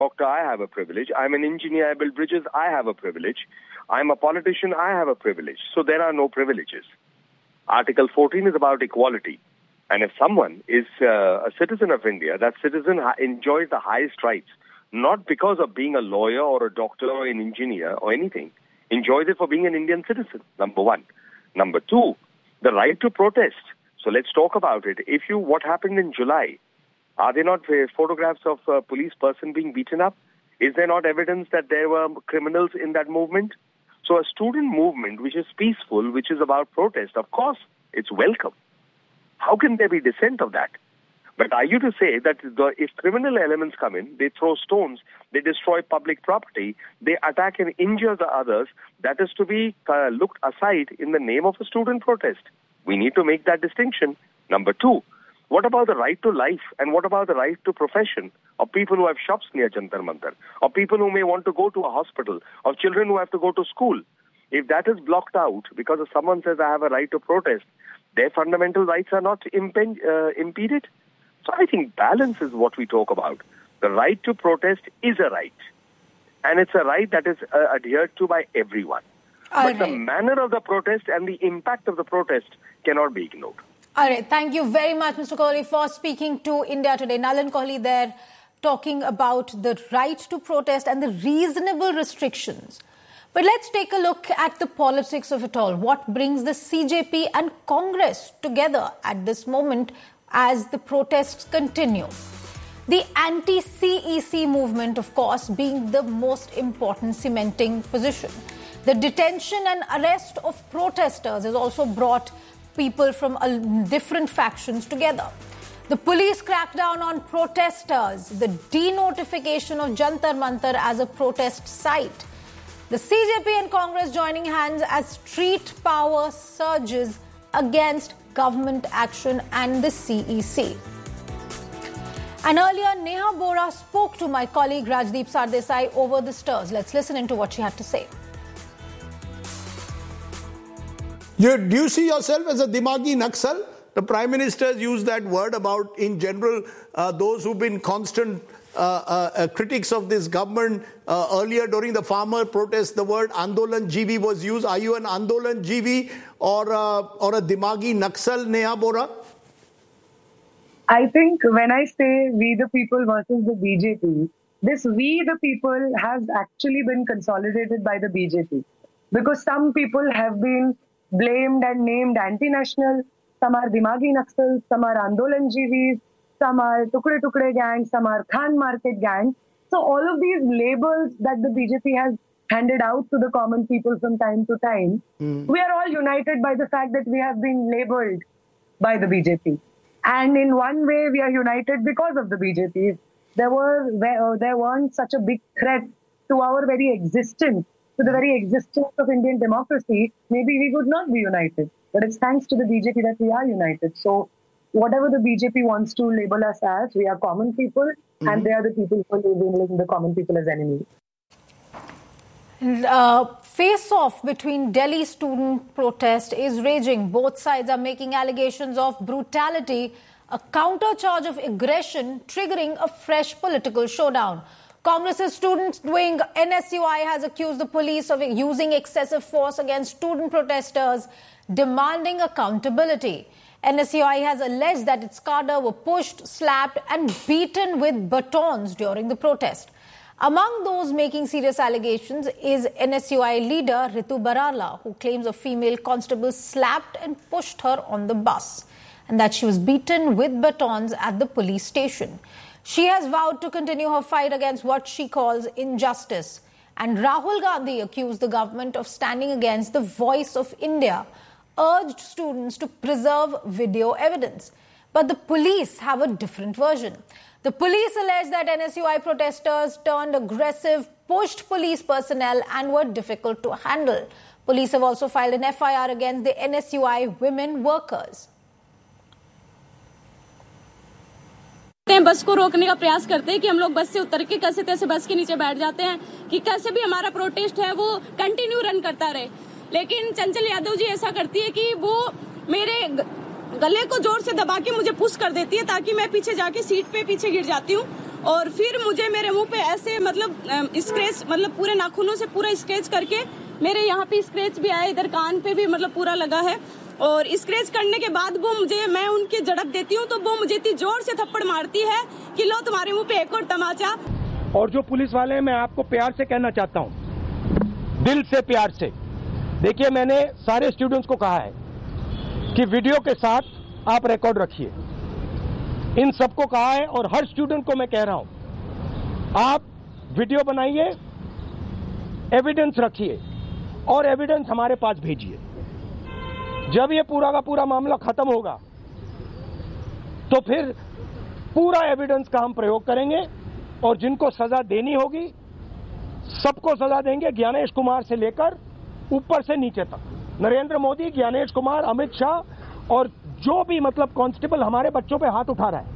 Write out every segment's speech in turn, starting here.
doctor, I have a privilege. I'm an engineer, I build bridges, I have a privilege. I'm a politician, I have a privilege. So there are no privileges. Article 14 is about equality. And if someone is a citizen of India, that citizen enjoys the highest rights, not because of being a lawyer or a doctor or an engineer or anything. Enjoys it for being an Indian citizen, number one. Number two, the right to protest. So let's talk about it. What happened in July? Are there not photographs of a police person being beaten up? Is there not evidence that there were criminals in that movement? So a student movement which is peaceful, which is about protest, of course, it's welcome. How can there be dissent of that? But are you to say that if criminal elements come in, they throw stones, they destroy public property, they attack and injure the others, that is to be looked aside in the name of a student protest? We need to make that distinction. Number two, what about the right to life and what about the right to profession of people who have shops near Jantar Mantar, of people who may want to go to a hospital, of children who have to go to school? If that is blocked out because if someone says I have a right to protest, their fundamental rights are not impeded? So I think balance is what we talk about. The right to protest is a right. And it's a right that is adhered to by everyone. But the manner of the protest and the impact of the protest cannot be ignored. All right. Thank you very much, Mr. Kohli, for speaking to India Today. Nalan Kohli there talking about the right to protest and the reasonable restrictions. But let's take a look at the politics of it all. What brings the CJP and Congress together at this moment as the protests continue? The anti-CEC movement, of course, being the most important cementing position. The detention and arrest of protesters has also brought people from different factions together. The police crackdown on protesters, the denotification of Jantar Mantar as a protest site. The CJP and Congress joining hands as street power surges against government action and the CEC. And earlier, Neha Bora spoke to my colleague Rajdeep Sardesai over the stirs. Let's listen into what she had to say. Do you see yourself as a Dimagi Naxal? The Prime Minister has used that word about, in general, those who've been constant critics of this government. Earlier during the farmer protest, the word Andolan Jivi was used. Are you an Andolan Jivi or a Dimagi Naxal, Neha Bora? I think when I say we the people versus the BJP, this we the people has actually been consolidated by the BJP. Because some people have been blamed and named anti-national, some are Dimagi Naxals, some are Andolan Jivis, some are Tukde Tukde gang, some are Khan Market gang. So all of these labels that the BJP has handed out to the common people from time to time, we are all united by the fact that we have been labelled by the BJP. And in one way, we are united because of the BJP. There weren't such a big threat to our very existence, to the very existence of Indian democracy, maybe we would not be united. But it's thanks to the BJP that we are united. So whatever the BJP wants to label us as, we are common people, and they are the people who are labeling the common people as enemies. Face-off between Delhi student protest is raging. Both sides are making allegations of brutality, a counter-charge of aggression triggering a fresh political showdown. Congress's student wing NSUI has accused the police of using excessive force against student protesters, demanding accountability. NSUI has alleged that its cadre were pushed, slapped and beaten with batons during the protest. Among those making serious allegations is NSUI leader Ritu Barala, who claims a female constable slapped and pushed her on the bus and that she was beaten with batons at the police station. She has vowed to continue her fight against what she calls injustice. And Rahul Gandhi accused the government of standing against the voice of India, urged students to preserve video evidence. But the police have a different version. The police allege that NSUI protesters turned aggressive, pushed police personnel and were difficult to handle. Police have also filed an FIR against the NSUI women workers. बस को रोकने का प्रयास करते हैं कि हम लोग बस से उतर के कैसे तैसे बस के नीचे बैठ जाते हैं कि कैसे भी हमारा प्रोटेस्ट है वो कंटिन्यू रन करता रहे। लेकिन चंचल यादव जी ऐसा करती है कि वो मेरे गले को जोर से दबा के मुझे पुश कर देती है ताकि मैं पीछे जाके सीट पे पीछे गिर जाती हूँ और फिर मुझे मेरे मुंह पे ऐसे मतलब स्क्रैच, मतलब पूरे नाखूनों से पूरा स्क्रैच करके, मेरे यहाँ पे स्क्रैच भी आया, इधर कान पे भी मतलब पूरा लगा है। और स्क्रैच करने के बाद वो मुझे, मैं उनकी झड़प देती हूँ तो वो मुझे इतनी जोर से थप्पड़ मारती है कि लो तुम्हारे मुंह पे एक और तमाचा। और जो पुलिस वाले हैं, मैं आपको प्यार से कहना चाहता हूँ, दिल से प्यार से, देखिए मैंने सारे स्टूडेंट्स को कहा है कि वीडियो के साथ आप रिकॉर्ड रखिए, इन सबको कहा है और हर स्टूडेंट को मैं कह रहा हूं, आप वीडियो बनाइए, एविडेंस रखिए और एविडेंस हमारे पास भेजिए। जब ये पूरा का पूरा मामला खत्म होगा तो फिर पूरा एविडेंस का हम प्रयोग करेंगे और जिनको सजा देनी होगी सबको सजा देंगे, ज्ञानेश कुमार से लेकर ऊपर से नीचे तक। नरेंद्र मोदी, ज्ञानेश कुमार, अमित शाह और जो भी मतलब कांस्टेबल हमारे बच्चों पे हाथ उठा रहा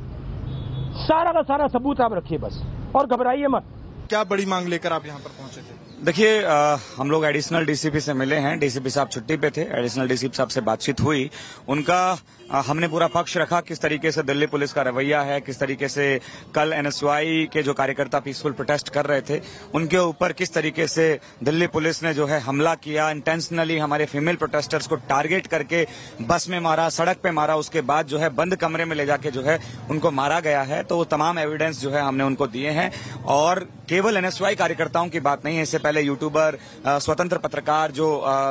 है, सारा का सारा सबूत आप रखिए बस, और घबराइए मत। क्या बड़ी मांग लेकर आप यहाँ पर पहुंचे थे? देखिए, हम लोग एडिशनल डीसीपी से मिले हैं। डीसीपी साहब छुट्टी पे थे, एडिशनल डीसीपी साहब से बातचीत हुई। उनका हमने पूरा पक्ष रखा, किस तरीके से दिल्ली पुलिस का रवैया है, किस तरीके से कल एनएसयूआई के जो कार्यकर्ता पीसफुल प्रोटेस्ट कर रहे थे उनके ऊपर किस तरीके से दिल्ली पुलिस ने जो है हमला किया, इंटेंशनली हमारे फीमेल प्रोटेस्टर्स को टारगेट करके बस में मारा, सड़क पे मारा, उसके बाद जो है बंद कमरे में ले जाके जो है उनको मारा गया है। तो वो तमाम एविडेंस जो है हमने उनको दिए हैं। और केवल एनएसयूआई कार्यकर्ताओं की बात नहीं है, इससे पहले यूट्यूबर, स्वतंत्र पत्रकार जो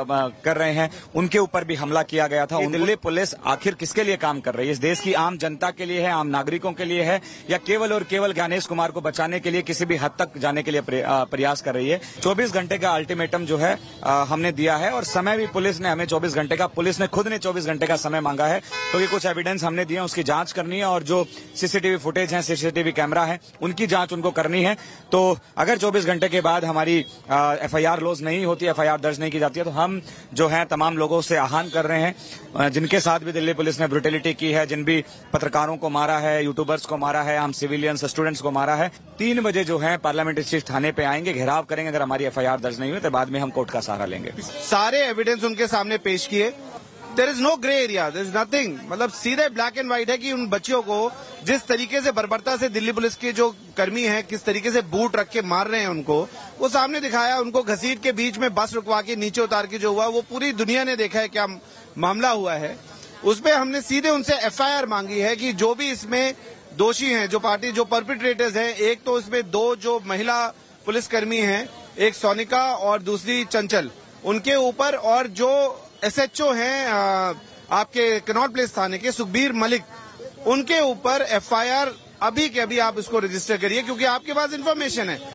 कर रहे हैं उनके ऊपर भी हमला किया गया था। दिल्ली पुलिस आखिर किसके लिए काम कर रही है? इस देश की आम जनता के लिए है, आम नागरिकों के लिए है, या केवल और केवल ज्ञानेश कुमार को बचाने के लिए किसी भी हद तक जाने के लिए प्रयास कर रही है? 24 घंटे का अल्टीमेटम जो है हमने दिया है और समय भी पुलिस ने हमें 24 घंटे का, पुलिस ने खुद ने 24 घंटे का समय मांगा है, क्योंकि कुछ एविडेंस हमने दिए, उसकी जांच करनी है और जो सीसीटीवी फुटेज है, सीसीटीवी कैमरा है, उनकी जांच उनको करनी है। तो अगर 24 घंटे के बाद हमारी एफआईआर लॉज नहीं होती, एफआईआर दर्ज नहीं की जाती है, तो हम जो है तमाम लोगों से आह्वान कर रहे हैं जिनके साथ भी दिल्ली पुलिस ने ब्रुटलिटी की है, जिन भी पत्रकारों को मारा है, यूट्यूबर्स को मारा है, हम सिविलियंस, स्टूडेंट्स को मारा है, 3 बजे जो है पार्लियामेंट स्ट्रीट थाने पे आएंगे, घेराव करेंगे। अगर हमारी एफआईआर दर्ज नहीं हुई तो बाद में हम कोर्ट का सहारा लेंगे। सारे एविडेंस उनके सामने पेश किए। There is no grey area, there is nothing, मतलब सीधे ब्लैक एंड व्हाइट है कि उन बच्चियों को जिस तरीके से बर्बरता से दिल्ली पुलिस के जो कर्मी हैं किस तरीके से बूट रख के मार रहे हैं उनको, वो सामने दिखाया। उनको घसीट के बीच में बस रुकवा के नीचे उतार के जो हुआ वो पूरी दुनिया ने देखा है क्या मामला हुआ है। उस पर हमने सीधे उनसे एफआईआर मांगी है कि जो भी इसमें दोषी हैं, जो पार्टी, जो परपिट्रेटर्स हैं, एक तो इसमें 2 जो महिला पुलिसकर्मी हैं, एक सोनिका और दूसरी चंचल, उनके ऊपर, और जो एसएचओ हैं आपके कनॉट प्लेस थाने के सुखबीर मलिक, उनके ऊपर एफआईआर अभी के अभी आप इसको रजिस्टर करिए क्योंकि आपके पास इंफॉर्मेशन है।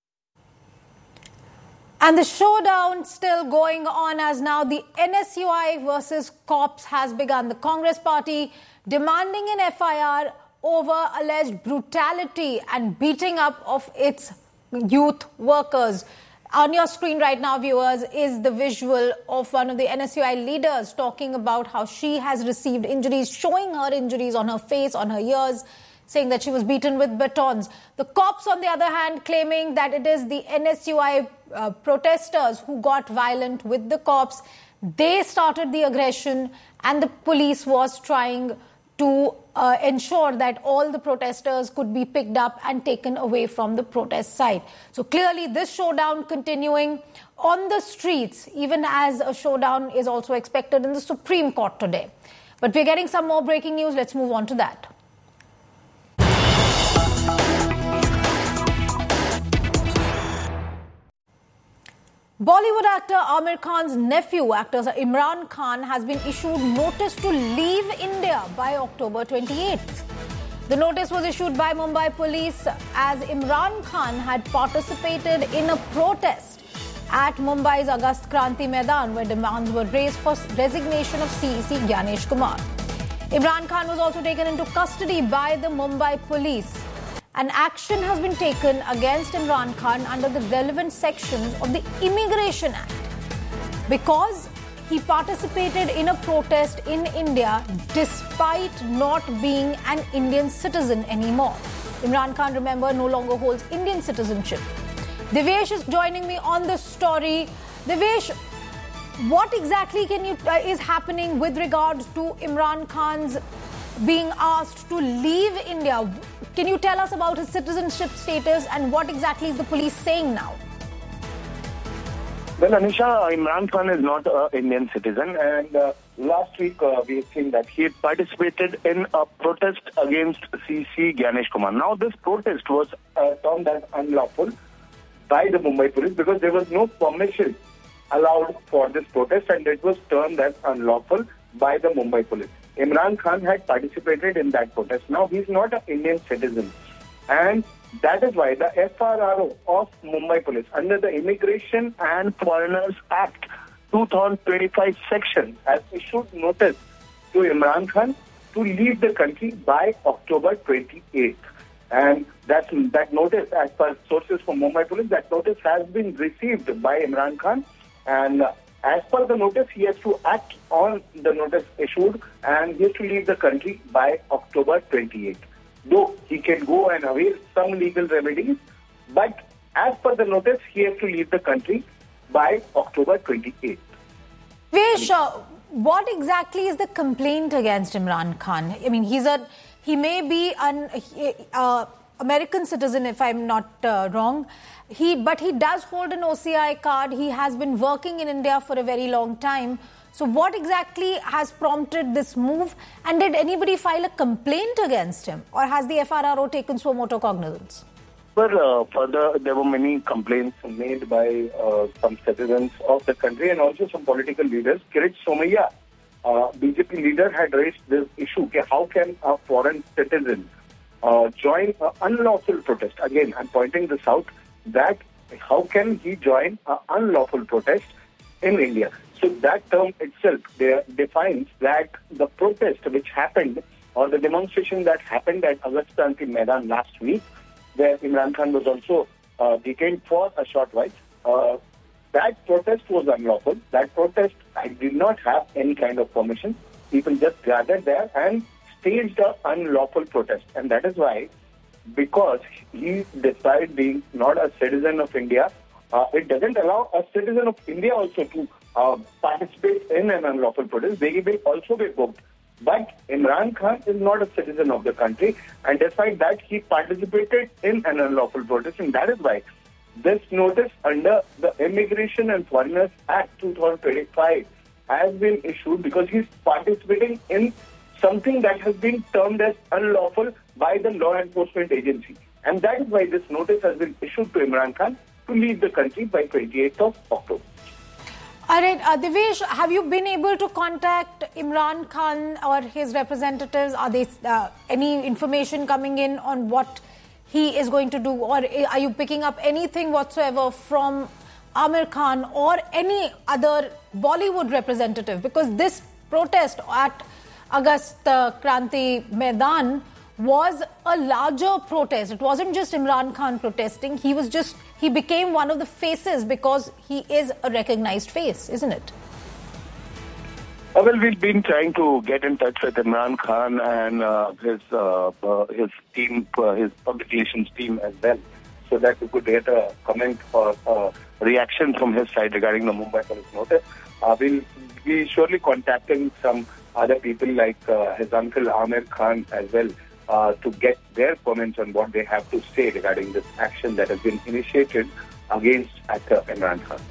And the showdown still going on as now the NSUI versus cops has begun. The Congress party demanding an FIR over alleged brutality and beating up of its youth workers. On your screen right now, viewers, is the visual of one of the NSUI leaders talking about how she has received injuries, showing her injuries on her face, on her ears, saying that she was beaten with batons. The cops, on the other hand, claiming that it is the NSUI protesters who got violent with the cops. They started the aggression and the police was trying to ensure that all the protesters could be picked up and taken away from the protest site. So clearly this showdown continuing on the streets, even as a showdown is also expected in the Supreme Court today. But we're getting some more breaking news. Let's move on to that. Bollywood actor Aamir Khan's nephew, actor Imran Khan, has been issued notice to leave India by October 28th. The notice was issued by Mumbai police as Imran Khan had participated in a protest at Mumbai's Agast Kranti Maidan where demands were raised for resignation of CEC Gyanesh Kumar. Imran Khan was also taken into custody by the Mumbai police. An action has been taken against Imran Khan under the relevant sections of the Immigration Act because he participated in a protest in India despite not being an Indian citizen anymore. Imran Khan, remember, no longer holds Indian citizenship. Devesh is joining me on this story. Devesh, what exactly is happening with regards to Imran Khan's being asked to leave India. Can you tell us about his citizenship status and what exactly is the police saying now? Well, Anisha, Imran Khan is not an Indian citizen, and last week we have seen that he had participated in a protest against CC Gyanesh Kumar. Now, this protest was termed as unlawful by the Mumbai police because there was no permission allowed for this protest, and it was termed as unlawful by the Mumbai police. Imran Khan had participated in that protest. Now, he's not an Indian citizen, and that is why the FRRO of Mumbai Police, under the Immigration and Foreigners Act 2025 section, has issued notice to Imran Khan to leave the country by October 28th. And that notice, as per sources from Mumbai Police, that notice has been received by Imran Khan. And as per the notice, he has to act on the notice issued, and he has to leave the country by October 28th. Though he can go and avail some legal remedies, but as per the notice, he has to leave the country by October 28th. Devesh, what exactly is the complaint against Imran Khan? I mean, he may be an American citizen, if I'm not wrong. But he does hold an OCI card. He has been working in India for a very long time. So what exactly has prompted this move? And did anybody file a complaint against him? Or has the FRRO taken suo motu cognizance? Well, further, there were many complaints made by some citizens of the country and also some political leaders. Kirit Somaiya, BJP leader, had raised this issue. How can a foreign citizen join an unlawful protest? Again, I'm pointing this out, that how can he join an unlawful protest in India? So that term itself defines that the protest which happened, or the demonstration that happened at Agast Kranti Maidan last week, where Imran Khan was also detained for a short while, that protest was unlawful. That protest, I did not have any kind of permission. People just gathered there and staged an unlawful protest. And that is why, because he, despite being not a citizen of India, it doesn't allow a citizen of India also to participate in an unlawful protest. They will also be booked. But Imran Khan is not a citizen of the country, and despite that, he participated in an unlawful protest, and that is why this notice under the Immigration and Foreigners Act 2025 has been issued, because he's participating in something that has been termed as unlawful by the law enforcement agency. And that is why this notice has been issued to Imran Khan to leave the country by 28th of October. All right, Devesh, have you been able to contact Imran Khan or his representatives? Are there any information coming in on what he is going to do? Or are you picking up anything whatsoever from Aamir Khan or any other Bollywood representative? Because this protest at Agast Kranti Maidan was a larger protest. It wasn't just Imran Khan protesting. He became one of the faces because he is a recognized face, isn't it? Well, we've been trying to get in touch with Imran Khan and his team, his public relations team as well, so that we could get a comment or a reaction from his side regarding the Mumbai police notice. We'll be surely contacting some other people like his uncle Aamir Khan as well, to get their comments on what they have to say regarding this action that has been initiated against actor Imran Khan.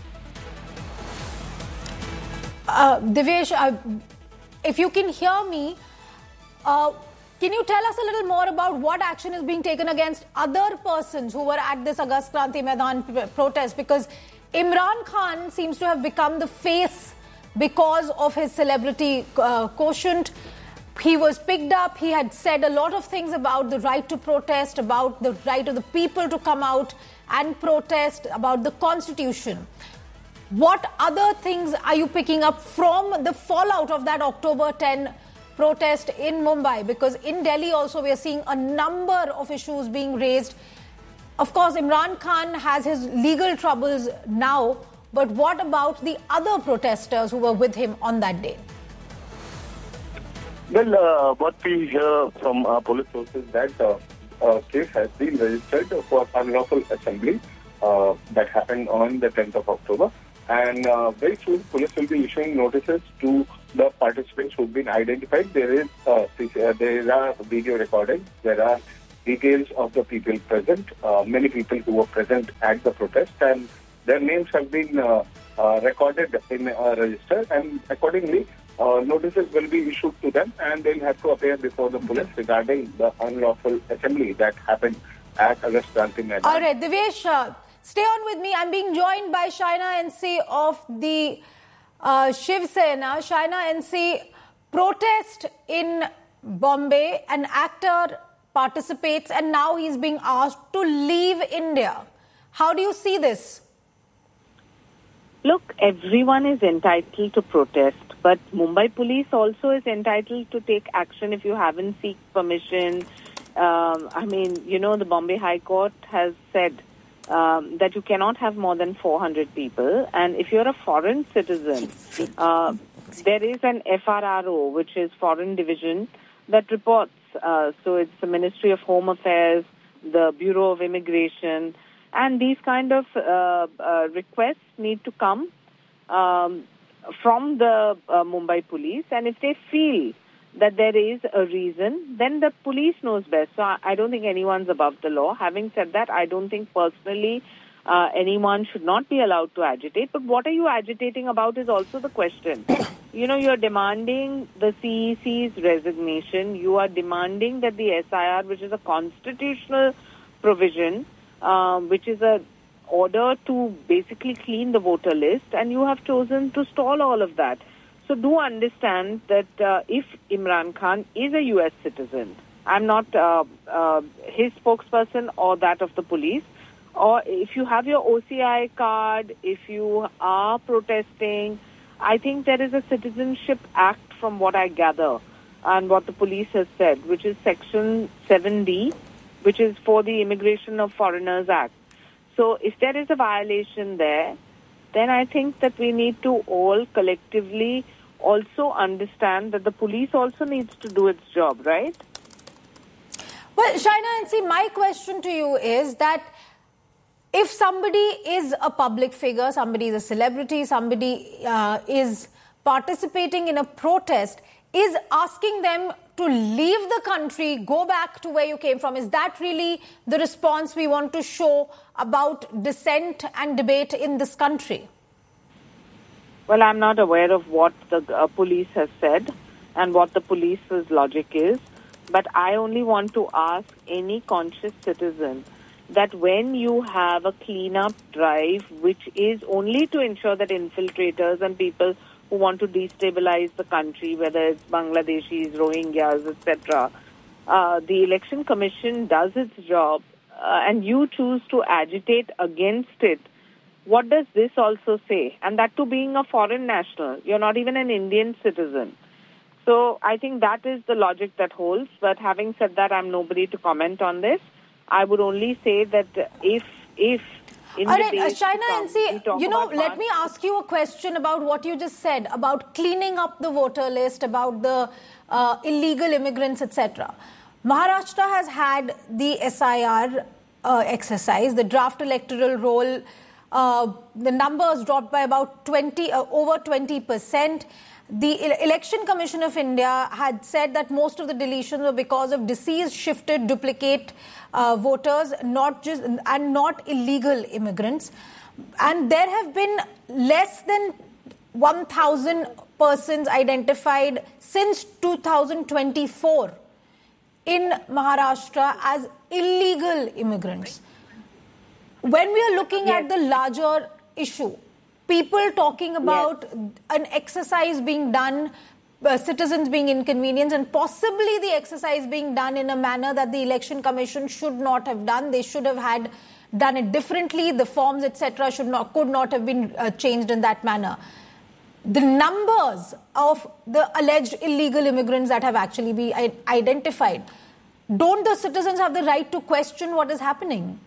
Devesh, if you can hear me, can you tell us a little more about what action is being taken against other persons who were at this Agast Kranti Maidan protest? Because Imran Khan seems to have become the face because of his celebrity quotient. He was picked up. He had said a lot of things about the right to protest, about the right of the people to come out and protest, about the constitution. What other things are you picking up from the fallout of that October 10 protest in Mumbai? Because in Delhi also we are seeing a number of issues being raised. Of course, Imran Khan has his legal troubles now, but what about the other protesters who were with him on that day? Well, what we hear from police sources that a case has been registered for unlawful assembly that happened on the 10th of October. And very soon, police will be issuing notices to the participants who've been identified. There are video recordings. There are details of the people present, many people who were present at the protest, and their names have been recorded in a register, and accordingly, notices will be issued to them, and they'll have to appear before the police regarding the unlawful assembly that happened at Agast Kranti Maidan. All right, Divyesh, stay on with me. I'm being joined by Shaina NC of the Shiv Sena. Shaina NC, protest in Bombay, an actor participates and now he's being asked to leave India. How do you see this? Look, everyone is entitled to protest, but Mumbai police also is entitled to take action if you haven't sought permission. The Bombay High Court has said that you cannot have more than 400 people. And if you're a foreign citizen, there is an FRRO, which is Foreign Division, that reports. So it's the Ministry of Home Affairs, the Bureau of Immigration, and these kind of requests need to come from the Mumbai police. And if they feel that there is a reason, then the police knows best. So I don't think anyone's above the law. Having said that, I don't think personally anyone should not be allowed to agitate. But what are you agitating about is also the question. You're demanding the CEC's resignation. You are demanding that the SIR, which is a constitutional provision, which is an order to basically clean the voter list, and you have chosen to stall all of that. So do understand that if Imran Khan is a U.S. citizen, I'm not his spokesperson or that of the police, or if you have your OCI card, if you are protesting, I think there is a Citizenship Act from what I gather and what the police has said, which is Section 7D, which is for the Immigration of Foreigners Act. So if there is a violation there, then I think that we need to all collectively also understand that the police also needs to do its job, right? Well, Shaina, and see, my question to you is that if somebody is a public figure, somebody is a celebrity, somebody is participating in a protest, is asking them to leave the country, go back to where you came from, is that really the response we want to show about dissent and debate in this country? Well, I'm not aware of what the police has said and what the police's logic is, but I only want to ask any conscious citizen that when you have a cleanup drive, which is only to ensure that infiltrators and people who want to destabilize the country, whether it's Bangladeshis, Rohingyas, etc., the Election Commission does its job and you choose to agitate against it, what does this also say? And that too being a foreign national. You're not even an Indian citizen. So I think that is the logic that holds. But having said that, I'm nobody to comment on this. I would only say that if in all the right, days Shaina, to come, and see, let me ask you a question about what you just said about cleaning up the voter list, about the illegal immigrants, etc. Maharashtra has had the SIR exercise, the draft electoral roll. The numbers dropped by about over 20%. The Election Commission of India had said that most of the deletions were because of deceased, shifted, duplicate voters, not illegal immigrants. And there have been less than 1,000 persons identified since 2024 in Maharashtra as illegal immigrants. When we are looking at the larger issue, people talking about an exercise being done, citizens being inconvenienced, and possibly the exercise being done in a manner that the Election Commission should not have done. They should have done it differently. The forms, etc., could not have been changed in that manner. The numbers of the alleged illegal immigrants that have actually been identified, don't the citizens have the right to question what is happening?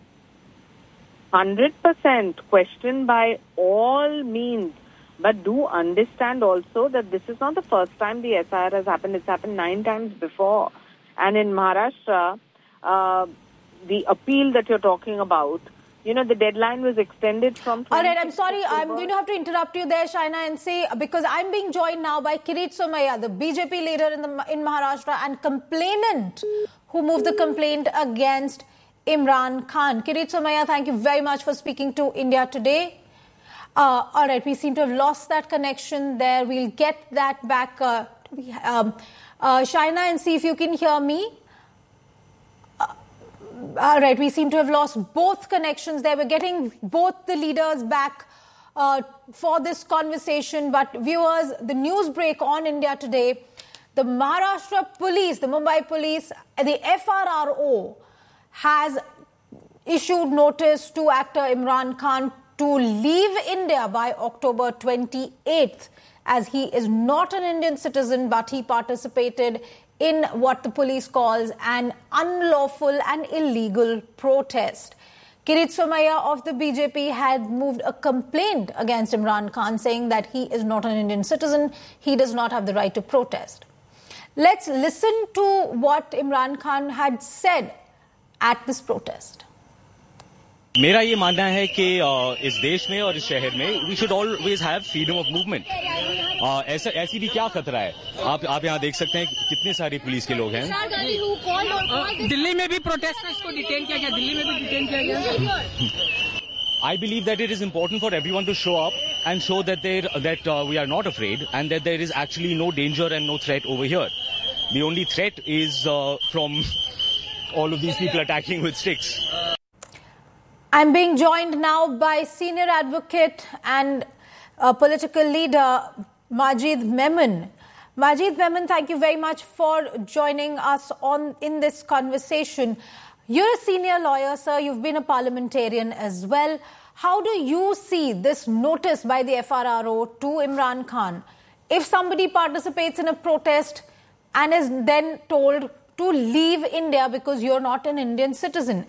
100% question by all means. But do understand also that this is not the first time the SIR has happened. It's happened 9 times before. And in Maharashtra, the appeal that you're talking about, the deadline was extended from... All right, I'm sorry. I'm going to have to interrupt you there, Shaina, and say, because I'm being joined now by Kirit Somaiya, the BJP leader in Maharashtra and complainant who moved the complaint against Imran Khan. Kirit Somaiya, thank you very much for speaking to India Today. All right, we seem to have lost that connection there. We'll get that back. Shaina, and see if you can hear me. All right, we seem to have lost both connections there. We're getting both the leaders back for this conversation. But viewers, the news break on India Today, the Maharashtra police, the Mumbai police, the FRRO has issued notice to actor Imran Khan to leave India by October 28th, as he is not an Indian citizen, but he participated in what the police calls an unlawful and illegal protest. Kirit Somaiya of the BJP had moved a complaint against Imran Khan saying that he is not an Indian citizen, he does not have the right to protest. Let's listen to what Imran Khan had said at this protest. मेरा ये मानना है कि इस देश में और इस शहर में we should always have freedom of movement. ऐसी भी क्या खतरा है? आप यहाँ देख सकते हैं कितने सारे पुलिस के लोग हैं. दिल्ली में भी प्रोटेस्टर्स को डिटेन किया गया. दिल्ली में भी डिटेन किया गया. I believe that it is important for everyone to show up and show that we are not afraid and that there is actually no danger and no threat over here. The only threat is from all of these people attacking with sticks. I'm being joined now by senior advocate and political leader Majid Memon. Majid Memon, thank you very much for joining us in this conversation. You're a senior lawyer, sir. You've been a parliamentarian as well. How do you see this notice by the FRRO to Imran Khan? If somebody participates in a protest and is then told to leave India because you're not an Indian citizen.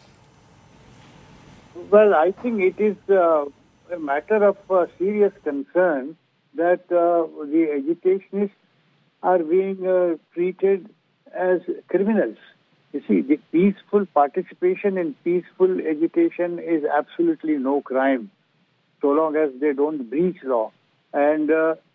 Well, I think it is a matter of serious concern that the agitationists are being treated as criminals. You see, the peaceful participation in peaceful agitation is absolutely no crime, so long as they don't breach law. And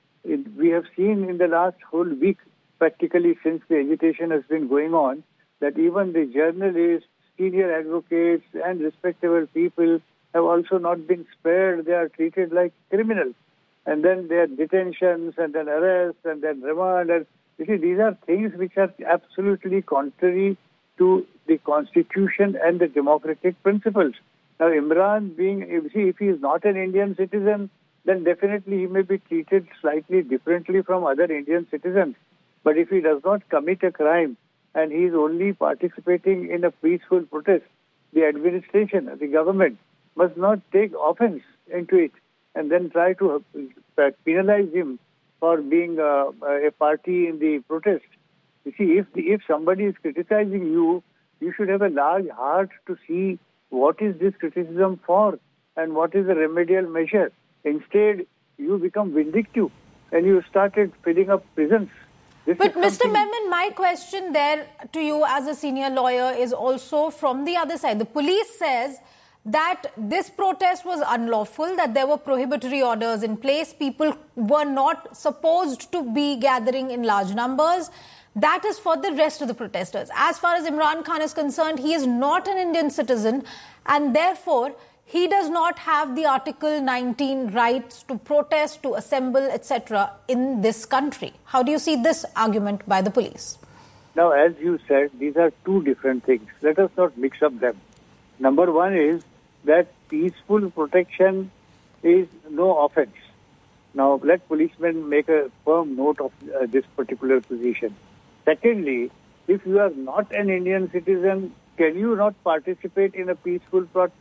we have seen in the last whole week, practically since the agitation has been going on, that even the journalists, senior advocates and respectable people have also not been spared. They are treated like criminals. And then their detentions and then arrests and then remand. And you see, these are things which are absolutely contrary to the constitution and the democratic principles. Now, Imran if he is not an Indian citizen, then definitely he may be treated slightly differently from other Indian citizens. But if he does not commit a crime, and he is only participating in a peaceful protest, the administration, the government, must not take offense into it and then try to penalize him for being a party in the protest. You see, if somebody is criticizing you, you should have a large heart to see what is this criticism for and what is the remedial measure. Instead, you become vindictive and you started filling up prisons. But Mr. Memon, my question there to you as a senior lawyer is also from the other side. The police says that this protest was unlawful, that there were prohibitory orders in place. People were not supposed to be gathering in large numbers. That is for the rest of the protesters. As far as Imran Khan is concerned, he is not an Indian citizen and therefore he does not have the Article 19 rights to protest, to assemble, etc. in this country. How do you see this argument by the police? Now, as you said, these are two different things. Let us not mix up them. Number one is that peaceful protection is no offense. Now, let policemen make a firm note of this particular position. Secondly, if you are not an Indian citizen, can you not participate in a peaceful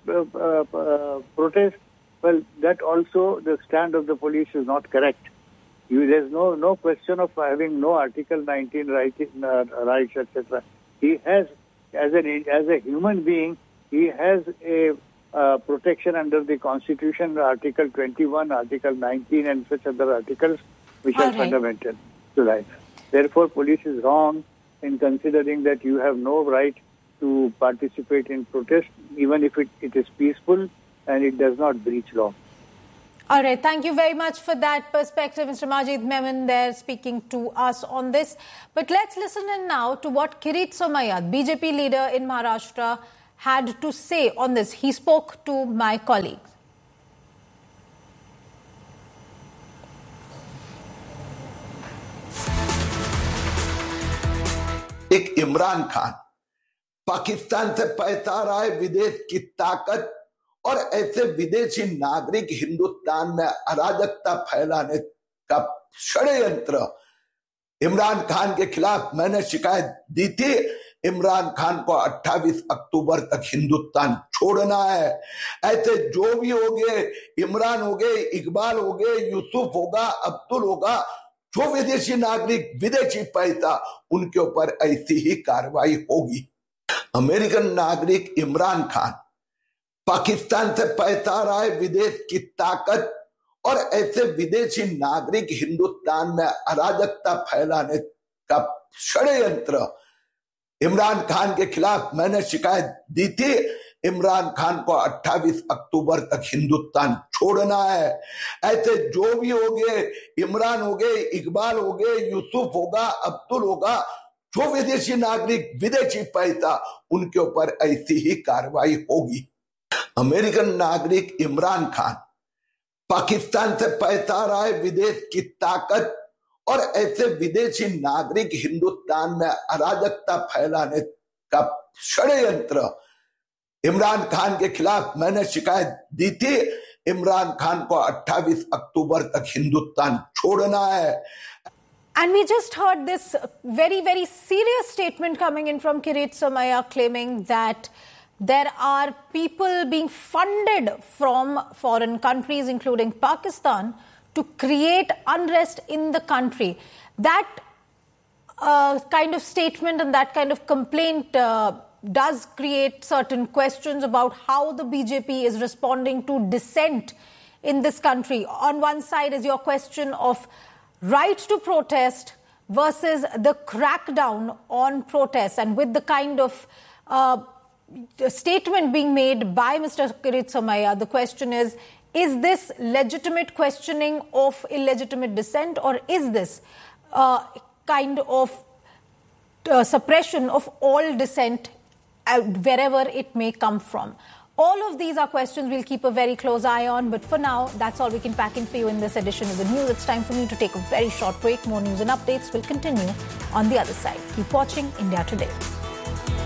protest? Well, that also the stand of the police is not correct. There's no question of having no Article 19 rights, etc. He has, as a human being, he has a protection under the Constitution, Article 21, Article 19, and such other articles which are fundamental to life. Therefore, police is wrong in considering that you have no right to participate in protest, even if it is peaceful and it does not breach law. All right. Thank you very much for that perspective, Mr. Majid Memon there speaking to us on this. But let's listen in now to what Kirit Somayya, BJP leader in Maharashtra, had to say on this. He spoke to my colleagues. एक इमरान खान पाकिस्तान से पैसा आ रहा है, विदेश की ताकत और ऐसे विदेशी नागरिक हिंदुस्तान में अराजकता फैलाने का षड्यंत्र। इमरान खान के खिलाफ मैंने शिकायत दी थी। इमरान खान को 28 अक्टूबर तक हिंदुस्तान छोड़ना है। ऐसे जो भी हो गए, इमरान हो गए, इकबाल हो गए, यूसुफ होगा, अब्दुल होगा, जो विदेशी नागरिक, विदेशी पैसा, उनके ऊपर ऐसी ही कार्रवाई होगी। अमेरिकन नागरिक इमरान खान पाकिस्तान से पैसा आ रहा है, विदेश की ताकत और ऐसे विदेशी नागरिक हिंदुस्तान में अराजकता फैलाने का षड्यंत्र। इमरान खान के खिलाफ मैंने शिकायत दी थी। इमरान खान को 28 अक्टूबर तक हिंदुस्तान छोड़ना है। ऐसे जो भी हो गए, इमरान हो गए, इकबाल हो गए, यूसुफ होगा, अब्दुल होगा, जो विदेशी नागरिक, विदेशी पैसा, उनके ऊपर ऐसी ही कार्रवाई होगी। अमेरिकन नागरिक इमरान खान पाकिस्तान से पैसा आ रहा है, विदेश की ताकत और ऐसे विदेशी नागरिक हिंदुस्तान में अराजकता फैलाने का षड्यंत्र। इमरान खान के खिलाफ मैंने शिकायत दी थी। इमरान खान को 28 अक्टूबर तक हिंदुस्तान छोड़ना है। And we just heard this very, very serious statement coming in from Kirit Somayya claiming that there are people being funded from foreign countries, including Pakistan, to create unrest in the country. That kind of statement and that kind of complaint does create certain questions about how the BJP is responding to dissent in this country. On one side is your question of right to protest versus the crackdown on protests. And with the kind of statement being made by Mr. Kirit Somayya, the question is this legitimate questioning of illegitimate dissent, or is this kind of suppression of all dissent wherever it may come from? All of these are questions we'll keep a very close eye on. But for now, that's all we can pack in for you in this edition of the news. It's time for me to take a very short break. More news and updates will continue on the other side. Keep watching India Today.